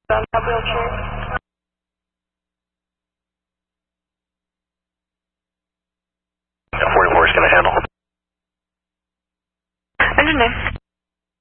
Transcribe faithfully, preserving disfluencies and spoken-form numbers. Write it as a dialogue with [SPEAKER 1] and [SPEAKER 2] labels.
[SPEAKER 1] on that wheelchair.
[SPEAKER 2] forty-four is going to handle.
[SPEAKER 1] Engine name.